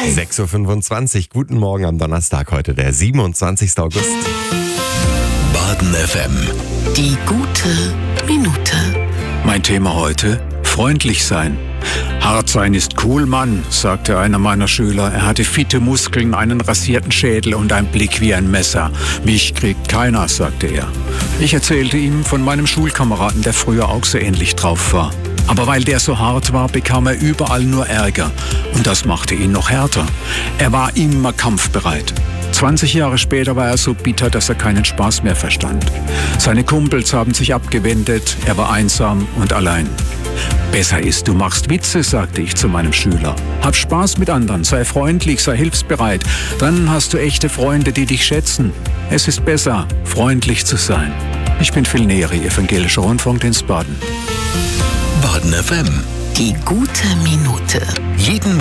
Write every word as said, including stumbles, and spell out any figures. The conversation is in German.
sechs Uhr fünfundzwanzig, guten Morgen am Donnerstag, heute der siebenundzwanzigster August. Baden F M. Die gute Minute. Mein Thema heute: freundlich sein. Hart sein ist cool, Mann, sagte einer meiner Schüler. Er hatte fitte Muskeln, einen rasierten Schädel und einen Blick wie ein Messer. Mich kriegt keiner, sagte er. Ich erzählte ihm von meinem Schulkameraden, der früher auch so ähnlich drauf war. Aber weil der so hart war, bekam er überall nur Ärger. Und das machte ihn noch härter. Er war immer kampfbereit. zwanzig Jahre später war er so bitter, dass er keinen Spaß mehr verstand. Seine Kumpels haben sich abgewendet, er war einsam und allein. Besser ist, du machst Witze, sagte ich zu meinem Schüler. Hab Spaß mit anderen, sei freundlich, sei hilfsbereit. Dann hast du echte Freunde, die dich schätzen. Es ist besser, freundlich zu sein. Ich bin Phil Neri, Evangelischer Rundfunkdienst Baden. Baden F M. Die gute Minute. Jeden